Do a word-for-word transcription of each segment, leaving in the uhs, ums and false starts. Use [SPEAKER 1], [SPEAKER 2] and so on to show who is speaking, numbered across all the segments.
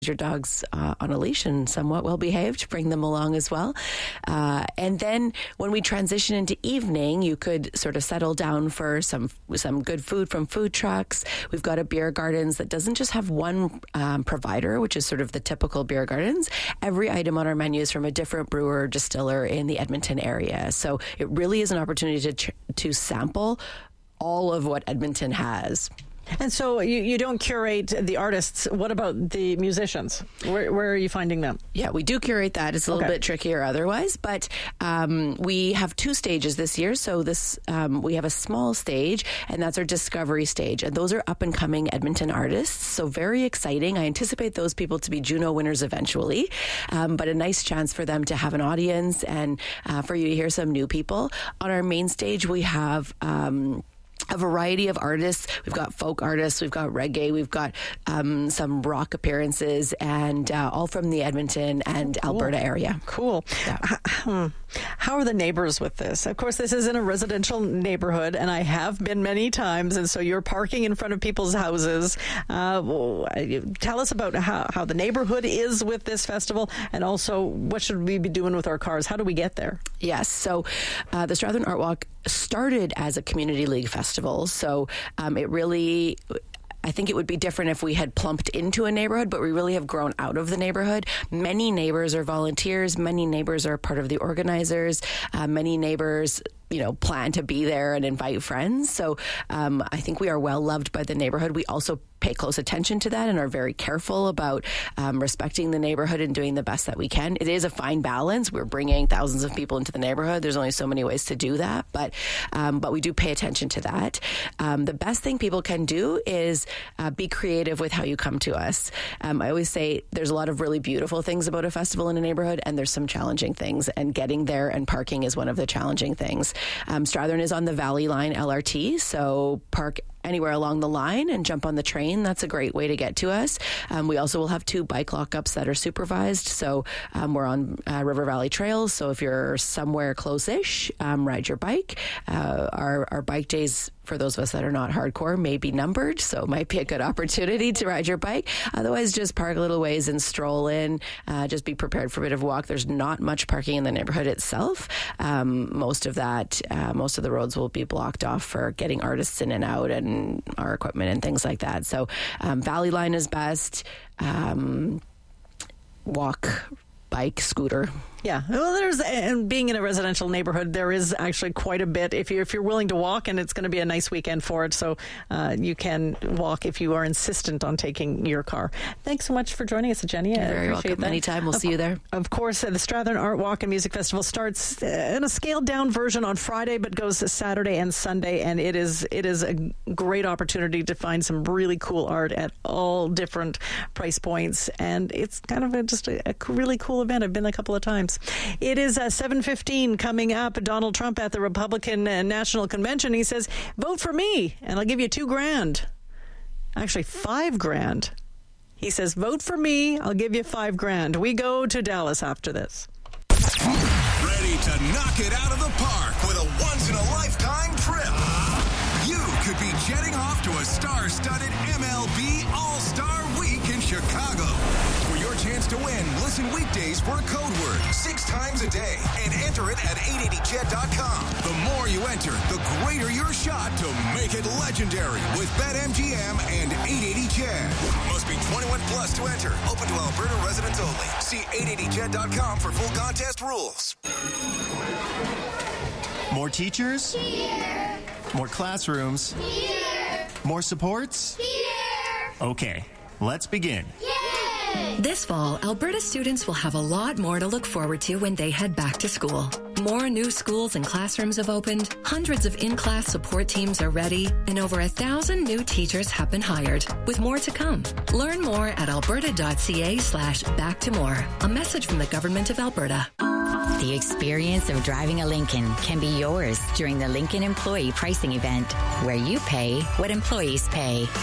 [SPEAKER 1] your dogs uh, on a leash and somewhat well behaved, bring them along as well. Uh, and then when we transition into evening, you could sort of settle down for some some good food from food trucks. We've got a beer gardens that doesn't just have one um, provider, which is sort of the typical beer gardens. Every item on our menu is from a different brewer or distiller in the Edmonton area. So it really is an opportunity to ch- to sample all of what Edmonton has.
[SPEAKER 2] And so you, you don't curate the artists. What about the musicians? Where, where are you finding them?
[SPEAKER 1] Yeah, we do curate that. It's a little
[SPEAKER 2] okay.
[SPEAKER 1] bit trickier otherwise, but um, we have two stages this year. So this um, we have a small stage, and that's our discovery stage. And those are up-and-coming Edmonton artists, so very exciting. I anticipate those people to be Juno winners eventually, um, but a nice chance for them to have an audience and uh, for you to hear some new people. On our main stage, we have... Um, a variety of artists. We've got folk artists, we've got reggae, we've got um, some rock appearances, and uh, all from the Edmonton and
[SPEAKER 2] cool.
[SPEAKER 1] Alberta area.
[SPEAKER 2] Cool. Yeah. How are the neighbors with this? Of course, this is in a residential neighborhood, and I have been many times, and so you're parking in front of people's houses. Uh, tell us about how, how the neighborhood is with this festival, and also what should we be doing with our cars? How do we get there?
[SPEAKER 1] Yes, so uh, the Strathearn Art Walk started as a community league festival, so um, it really... I think it would be different if we had plumped into a neighborhood, but we really have grown out of the neighborhood. Many neighbors are volunteers. Many neighbors are part of the organizers. Uh, many neighbors, you know, plan to be there and invite friends. So um, I think we are well loved by the neighborhood. We also pay close attention to that and are very careful about um, respecting the neighborhood and doing the best that we can. It is a fine balance. We're bringing thousands of people into the neighborhood. There's only so many ways to do that, but um, but we do pay attention to that. Um, the best thing people can do is uh, be creative with how you come to us. Um, I always say there's a lot of really beautiful things about a festival in a neighborhood, and there's some challenging things, and getting there and parking is one of the challenging things. Um, Strathearn is on the Valley Line L R T, so park anywhere along the line and jump on the train. That's a great way to get to us. Um, we also will have two bike lockups that are supervised. So um, we're on uh, River Valley Trails. So if you're somewhere close-ish, um, ride your bike. Uh, our, our bike days, for those of us that are not hardcore, may be numbered. So it might be a good opportunity to ride your bike. Otherwise, just park a little ways and stroll in. Uh, just be prepared for a bit of a walk. There's not much parking in the neighborhood itself. Um, most of that, uh, most of the roads will be blocked off for getting artists in and out and our equipment and things like that. So um, Valley Line is best. Um, walk, bike, scooter.
[SPEAKER 2] Yeah, well, there's and being in a residential neighborhood, there is actually quite a bit. If you if you're willing to walk, and it's going to be a nice weekend for it, so uh, you can walk if you are insistent on taking your car. Thanks so much for joining us, Jenny.
[SPEAKER 1] You're
[SPEAKER 2] I
[SPEAKER 1] very
[SPEAKER 2] appreciate
[SPEAKER 1] welcome.
[SPEAKER 2] that.
[SPEAKER 1] Anytime, we'll
[SPEAKER 2] of,
[SPEAKER 1] see you there.
[SPEAKER 2] Of course, uh, the Strathearn Art Walk and Music Festival starts uh, in a scaled down version on Friday, but goes Saturday and Sunday, and it is it is a great opportunity to find some really cool art at all different price points, and it's kind of a, just a, a really cool event. I've been a couple of times. It is uh, seven fifteen coming up. Donald Trump at the Republican uh, National Convention. He says, vote for me, and I'll give you two grand. Actually, five grand. He says, vote for me, I'll give you five grand. We go to Dallas after this.
[SPEAKER 3] Ready to knock it out of the park with a once-in-a-lifetime trip. You could be jetting off to a star-studded M L B All-Star Week in Chicago. For your chance to win, listen weekdays for a code word six times a day and enter it at eight eighty jet dot com. The more you enter, the greater your shot to make it legendary with BetMGM and eight eighty jet. Must be twenty-one plus to enter. Open to Alberta residents only. See eight eighty jet dot com for full contest rules.
[SPEAKER 4] More teachers?
[SPEAKER 5] Here.
[SPEAKER 4] More classrooms?
[SPEAKER 5] Here.
[SPEAKER 4] More supports?
[SPEAKER 5] Here.
[SPEAKER 4] Okay, let's begin.
[SPEAKER 5] Yay!
[SPEAKER 6] This fall, Alberta students will have a lot more to look forward to when they head back to school. More new schools and classrooms have opened, hundreds of in-class support teams are ready, and over a thousand new teachers have been hired, with more to come. Learn more at alberta.ca slash back to more. A message from the Government of Alberta.
[SPEAKER 7] The experience of driving a Lincoln can be yours during the Lincoln Employee Pricing Event, where you pay what employees pay.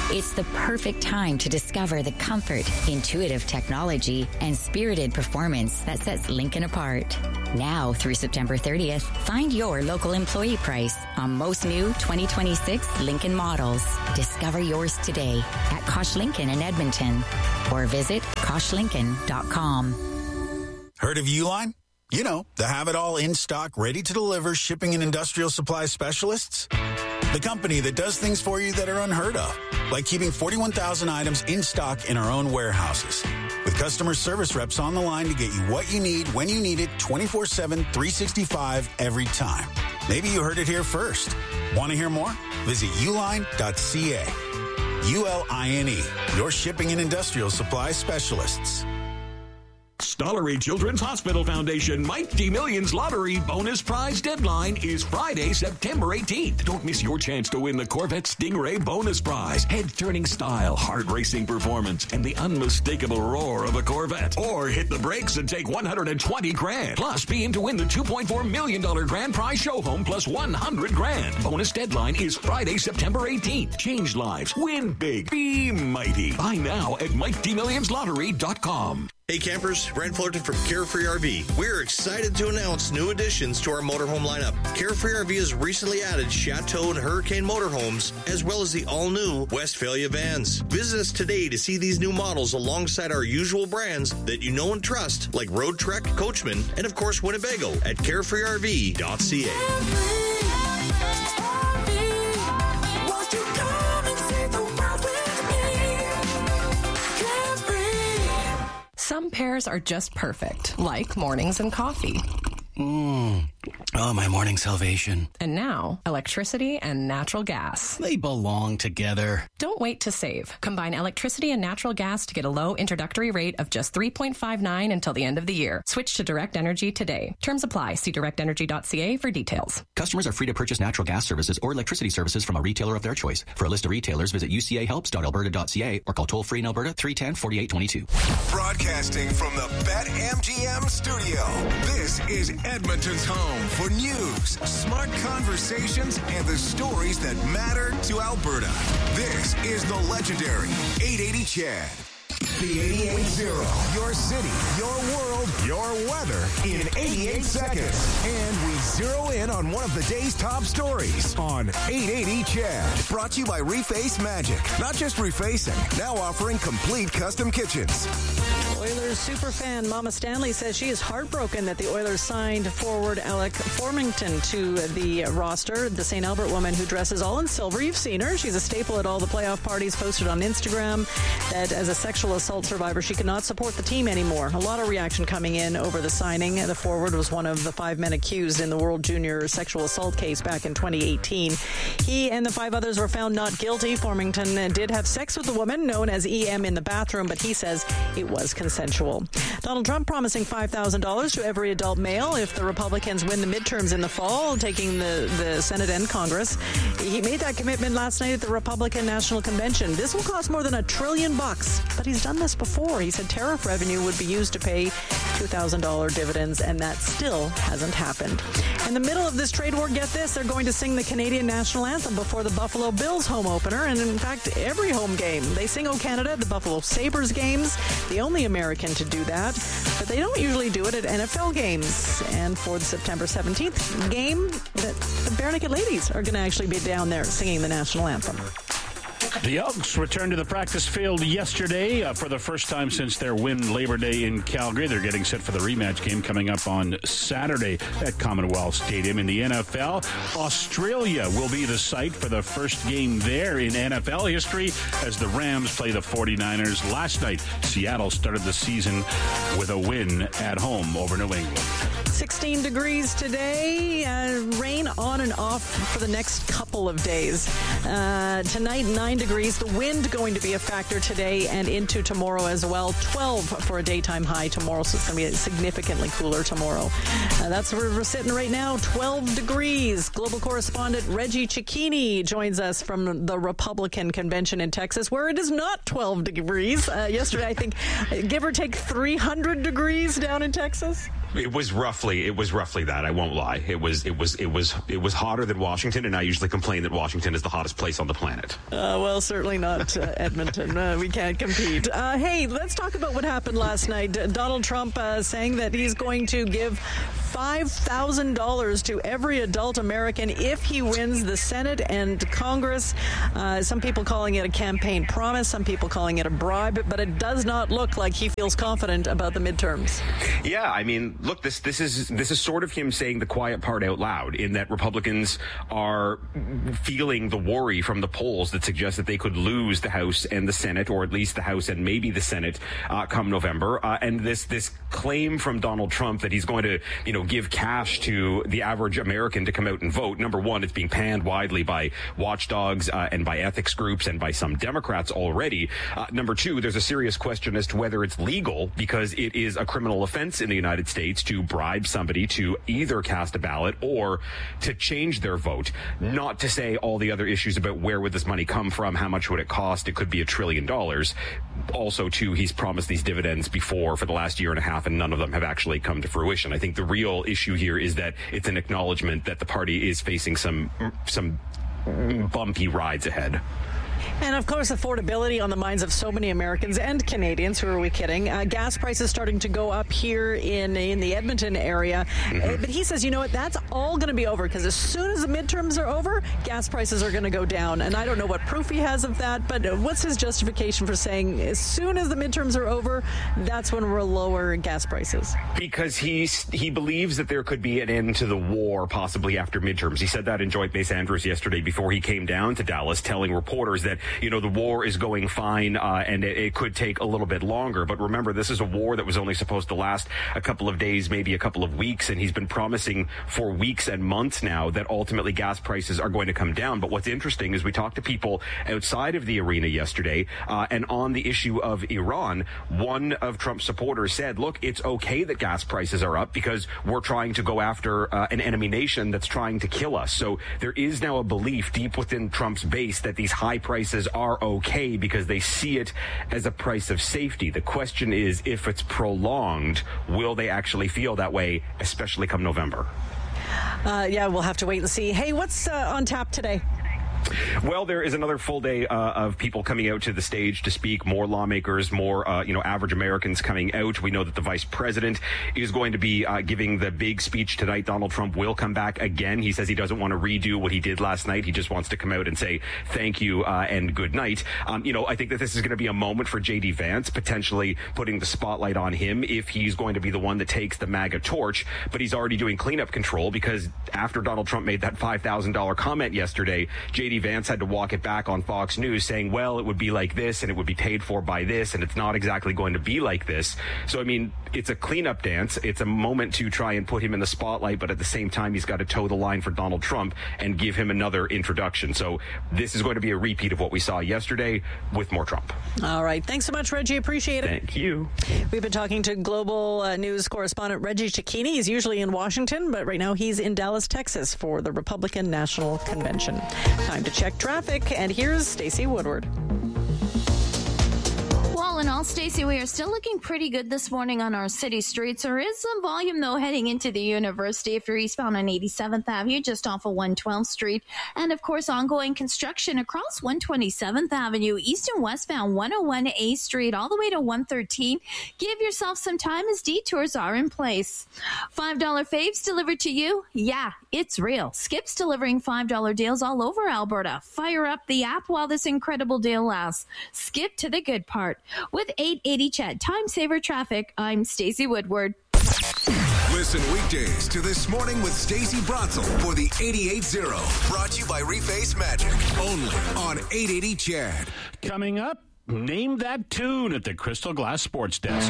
[SPEAKER 7] It's the perfect time to discover the comfort, intuitive technology, and spirited performance that sets Lincoln apart. Now through September thirtieth, find your local employee price on most new twenty twenty-six Lincoln models. Discover yours today at Kosh Lincoln in Edmonton or visit kosh lincoln dot com.
[SPEAKER 8] Heard of Uline? You know, the have-it-all in-stock, ready-to-deliver shipping and industrial supply specialists. The company that does things for you that are unheard of, like keeping forty-one thousand items in stock in our own warehouses. With customer service reps on the line to get you what you need, when you need it, twenty-four seven, three sixty-five, every time. Maybe you heard it here first. Want to hear more? Visit uline dot c a. U L I N E, your shipping and industrial supply specialists.
[SPEAKER 9] Stollery Children's Hospital Foundation Mighty Millions Lottery bonus prize deadline is Friday, September eighteenth. Don't miss your chance to win the Corvette Stingray bonus prize, head-turning style, hard-racing performance, and the unmistakable roar of a Corvette. Or hit the brakes and take one hundred twenty grand. Plus, be in to win the two point four million dollars grand prize show home plus one hundred grand. Bonus deadline is Friday, September eighteenth. Change lives. Win big. Be mighty. Buy now at mighty millions lottery dot com.
[SPEAKER 10] Hey campers, Brent Fullerton from Carefree R V. We're excited to announce new additions to our motorhome lineup. Carefree R V has recently added Chateau and Hurricane motorhomes, as well as the all-new Westphalia vans. Visit us today to see these new models alongside our usual brands that you know and trust, like Road Trek, Coachman, and of course Winnebago at carefree r v dot c a.
[SPEAKER 11] Some pairs are just perfect, like mornings and coffee.
[SPEAKER 12] Mmm. Oh, my morning salvation.
[SPEAKER 11] And now, electricity and natural gas.
[SPEAKER 12] They belong together.
[SPEAKER 11] Don't wait to save. Combine electricity and natural gas to get a low introductory rate of just three point five nine until the end of the year. Switch to Direct Energy today. Terms apply. See direct energy dot c a for details.
[SPEAKER 13] Customers are free to purchase natural gas services or electricity services from a retailer of their choice. For a list of retailers, visit u c a helps dot alberta dot c a or call toll-free in Alberta three one zero, four eight two two.
[SPEAKER 3] Broadcasting from the BetMGM studio, this is Edmonton's home for news, smart conversations, and the stories that matter to Alberta. This is the legendary eight eighty Chad. The eighty-eight zero. Your city, your world, your weather in eighty-eight seconds. And we zero in on one of the day's top stories on eight eighty Chad. Brought to you by Reface Magic. Not just refacing, now offering complete custom kitchens.
[SPEAKER 2] Oilers superfan Mama Stanley says she is heartbroken that the Oilers signed forward Alec Formington to the roster. The Saint Albert woman who dresses all in silver. You've seen her. She's a staple at all the playoff parties. Posted on Instagram that as a sexual assault survivor, she cannot support the team anymore. A lot of reaction coming in over the signing. The forward was one of the five men accused in the World Junior sexual assault case back in twenty eighteen. He and the five others were found not guilty. Formington did have sex with the woman known as E M in the bathroom, but he says it was consensual. Donald Trump promising five thousand dollars to every adult male if the Republicans win the midterms in the fall, taking the, the Senate and Congress. He made that commitment last night at the Republican National Convention. This will cost more than a trillion bucks, but he's done this before. He said tariff revenue would be used to pay two thousand dollars dividends, and that still hasn't happened. In the middle of this trade war, get this, they're going to sing the Canadian national anthem before the Buffalo Bills home opener, and in fact, every home game. They sing O Canada at the Buffalo Sabres games, the only American to do that, but they don't usually do it at N F L games. And for the September seventeenth game, the, the Barenaked Ladies are going to actually be down there singing the national anthem.
[SPEAKER 14] The Elks returned to the practice field yesterday uh, for the first time since their win Labor Day in Calgary. They're getting set for the rematch game coming up on Saturday at Commonwealth Stadium. In the N F L, Australia will be the site for the first game there in N F L history as the Rams play the forty-niners. Last night, Seattle started the season with a win at home over New England.
[SPEAKER 2] sixteen degrees today. Uh, rain on and off for the next couple of days. Uh, tonight, nine degrees. The wind going to be a factor today and into tomorrow as well. twelve for a daytime high tomorrow, so it's going to be significantly cooler tomorrow. Uh, that's where we're sitting right now, twelve degrees. Global correspondent Reggie Cicchini joins us from the Republican convention in Texas, where it is not twelve degrees. Uh, yesterday, I think, give or take three hundred degrees down in Texas.
[SPEAKER 15] It was roughly it was roughly that. I won't lie. It was it was it was it was hotter than Washington, and I usually complain that Washington is the hottest place on the planet.
[SPEAKER 2] Uh, well, certainly not uh, Edmonton. Uh, we can't compete. Uh, hey, let's talk about what happened last night. Donald Trump uh, saying that he's going to give five thousand dollars to every adult American if he wins the Senate and Congress. Uh, some people calling it a campaign promise, some people calling it a bribe, but it does not look like he feels confident about the midterms.
[SPEAKER 15] Yeah, I mean, look, this this is this is sort of him saying the quiet part out loud, in that Republicans are feeling the worry from the polls that suggest that they could lose the House and the Senate, or at least the House and maybe the Senate, uh, come November. Uh, and this this claim from Donald Trump that he's going to, you know, give cash to the average American to come out and vote. Number one, it's being panned widely by watchdogs uh, and by ethics groups and by some Democrats already. Uh, number two, there's a serious question as to whether it's legal, because it is a criminal offense in the United States to bribe somebody to either cast a ballot or to change their vote. Not to say all the other issues about where would this money come from, how much would it cost, it could be a trillion dollars. Also, too, he's promised these dividends before for the last year and a half, and none of them have actually come to fruition. I think the real issue here is that it's an acknowledgement that the party is facing some some bumpy rides ahead.
[SPEAKER 2] And, of course, affordability on the minds of so many Americans and Canadians. Who are we kidding? Uh, gas prices starting to go up here in in the Edmonton area. Mm-hmm. Uh, but he says, you know what, that's all going to be over, because as soon as the midterms are over, gas prices are going to go down. And I don't know what proof he has of that, but what's his justification for saying as soon as the midterms are over, that's when we'll lower gas prices?
[SPEAKER 15] Because he's, he believes that there could be an end to the war possibly after midterms. He said that in Joint Base Andrews yesterday before he came down to Dallas, telling reporters that, you know, the war is going fine, uh, and it, it could take a little bit longer. But remember, this is a war that was only supposed to last a couple of days, maybe a couple of weeks, and he's been promising for weeks and months now that ultimately gas prices are going to come down. But what's interesting is we talked to people outside of the arena yesterday, uh, and on the issue of Iran, one of Trump's supporters said, look, it's okay that gas prices are up because we're trying to go after uh, an enemy nation that's trying to kill us. So there is now a belief deep within Trump's base that these high prices are okay because they see it as a price of safety. The question is, if it's prolonged, will they actually feel that way, especially come November?
[SPEAKER 2] Uh, yeah, we'll have to wait and see. Hey, what's uh, on tap today?
[SPEAKER 15] Well, there is another full day uh, of people coming out to the stage to speak. More lawmakers, more uh, you know, average Americans coming out. We know that the vice president is going to be uh, giving the big speech tonight. Donald Trump will come back again. He says he doesn't want to redo what he did last night. He just wants to come out and say thank you uh, and good night. Um, you know, I think that this is going to be a moment for J D Vance, potentially putting the spotlight on him if he's going to be the one that takes the MAGA torch. But he's already doing cleanup control, because after Donald Trump made that five thousand dollars comment yesterday, J D Vance had to walk it back on Fox News, saying, well, it would be like this and it would be paid for by this, and it's not exactly going to be like this. So, I mean, it's a cleanup dance. It's a moment to try and put him in the spotlight, but at the same time, he's got to toe the line for Donald Trump and give him another introduction. So this is going to be a repeat of what we saw yesterday with more Trump.
[SPEAKER 2] All right. Thanks so much, Reggie. Appreciate it.
[SPEAKER 15] Thank you.
[SPEAKER 2] We've been talking to Global uh, News correspondent Reggie Cecchini. He's usually in Washington, but right now he's in Dallas, Texas for the Republican National Convention. Time to check traffic, and here's Stacey Woodward.
[SPEAKER 16] Well, in all, Stacey, we are still looking pretty good this morning on our city streets. There is some volume, though, heading into the university if you're eastbound on eighty-seventh Avenue, just off of one twelfth Street. And, of course, ongoing construction across one twenty-seventh Avenue, east and westbound one oh one A Street, all the way to one thirteen. Give yourself some time as detours are in place. five dollar faves delivered to you? Yeah, it's real. Skip's delivering five dollar deals all over Alberta. Fire up the app while this incredible deal lasts. Skip to the good part. With eight eighty Chet Time Saver Traffic, I'm Stacey Woodward.
[SPEAKER 3] Listen weekdays to This Morning with Stacey Bratzel for the eighty-eight zero. Brought to you by Reface Magic. Only on eight eighty Chad.
[SPEAKER 14] Coming up, name that tune at the Crystal Glass Sports Desk.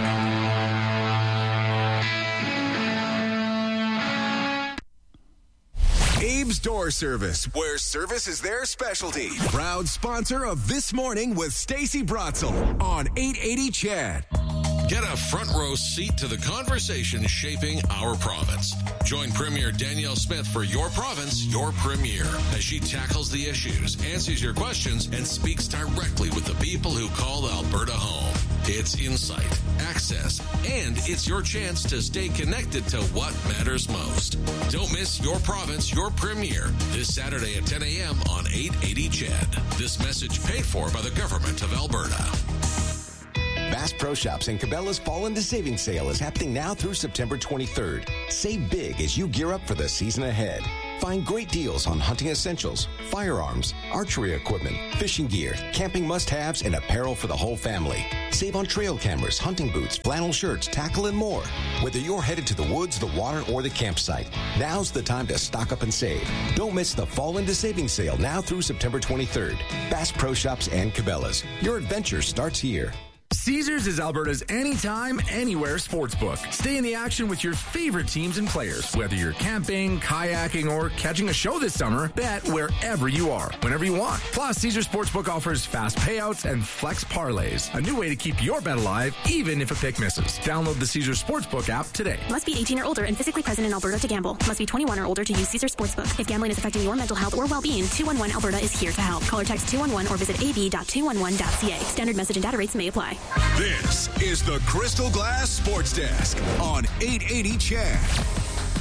[SPEAKER 3] Abe's Door Service, where service is their specialty. Proud sponsor of This Morning with Stacey Bratzel on eight eighty Chad.
[SPEAKER 17] Get a front row seat to the conversation shaping our province. Join Premier Danielle Smith for Your Province, Your Premier, as she tackles the issues, answers your questions, and speaks directly with the people who call Alberta home. It's insight, access, and it's your chance to stay connected to what matters most. Don't miss Your Province, Your Premier this Saturday at ten a.m. on eight eighty C H E D. This message paid for by the Government of Alberta.
[SPEAKER 18] Bass Pro Shops and Cabela's Fall into Savings Sale is happening now through September twenty-third. Save big as you gear up for the season ahead. Find great deals on hunting essentials, firearms, archery equipment, fishing gear, camping must-haves, and apparel for the whole family. Save on trail cameras, hunting boots, flannel shirts, tackle, and more. Whether you're headed to the woods, the water, or the campsite, now's the time to stock up and save. Don't miss the Fall into Savings Sale now through September twenty-third. Bass Pro Shops and Cabela's. Your adventure starts here.
[SPEAKER 19] Caesars is Alberta's anytime, anywhere sportsbook. Stay in the action with your favorite teams and players. Whether you're camping, kayaking, or catching a show this summer, bet wherever you are, whenever you want. Plus, Caesars Sportsbook offers fast payouts and flex parlays. A new way to keep your bet alive, even if a pick misses. Download the Caesars Sportsbook app today.
[SPEAKER 20] Must be eighteen or older and physically present in Alberta to gamble. Must be twenty-one or older to use Caesars Sportsbook. If gambling is affecting your mental health or well-being, two one one Alberta is here to help. Call or text two one one or visit a b dot two one one dot c a. Standard message and data rates may apply.
[SPEAKER 3] This is the Crystal Glass Sports Desk on eight eighty C H E D.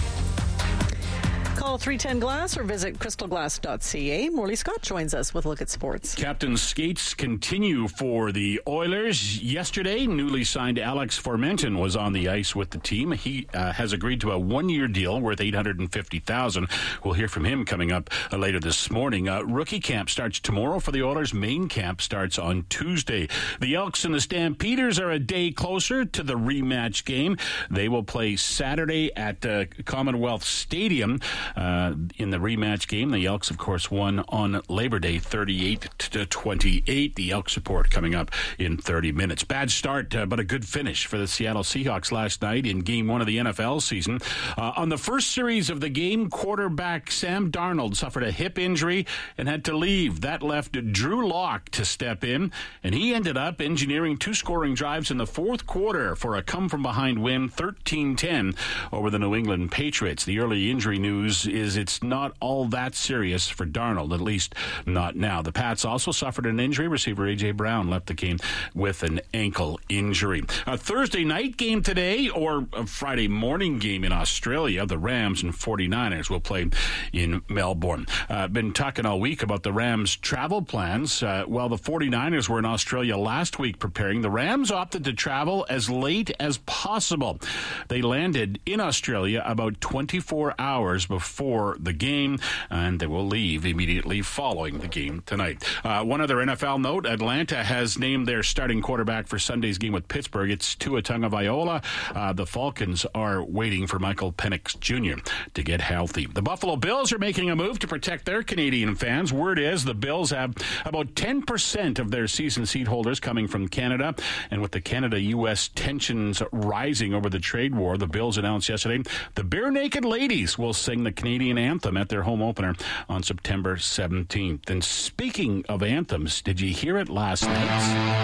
[SPEAKER 2] Call three ten glass or visit crystal glass dot c a. Morley Scott joins us with a look at sports.
[SPEAKER 14] Captain skates continue for the Oilers. Yesterday, newly signed Alex Formenton was on the ice with the team. He uh, has agreed to a one-year deal worth eight hundred fifty thousand dollars. We'll hear from him coming up uh, later this morning. Uh, rookie camp starts tomorrow for the Oilers. Main camp starts on Tuesday. The Elks and the Stampeders are a day closer to the rematch game. They will play Saturday at uh, Commonwealth Stadium. Uh, in the rematch game, the Elks, of course, won on Labor Day, thirty-eight to twenty-eight. The Elks report coming up in thirty minutes. Bad start, uh, but a good finish for the Seattle Seahawks last night in Game One of the N F L season. Uh, on the first series of the game, quarterback Sam Darnold suffered a hip injury and had to leave. That left Drew Lock to step in, and he ended up engineering two scoring drives in the fourth quarter for a come-from-behind win, thirteen ten, over the New England Patriots. The early injury news is it's not all that serious for Darnold, at least not now. The Pats also suffered an injury. Receiver A J. Brown left the game with an ankle injury. A Thursday night game today, or a Friday morning game in Australia. The Rams and forty-niners will play in Melbourne. Uh, been talking all week about the Rams' travel plans. Uh, while the forty-niners were in Australia last week preparing, the Rams opted to travel as late as possible. They landed in Australia about twenty-four hours before for the game, and they will leave immediately following the game tonight. Uh, one other N F L note, Atlanta has named their starting quarterback for Sunday's game with Pittsburgh. It's Tua Tagovailoa. Uh, the Falcons are waiting for Michael Penix Junior to get healthy. The Buffalo Bills are making a move to protect their Canadian fans. Word is the Bills have about ten percent of their season seat holders coming from Canada, and with the Canada-U S tensions rising over the trade war, the Bills announced yesterday the Bare Naked Ladies will sing the Canadian anthem at their home opener on September seventeenth. And speaking of anthems, did you hear it last night?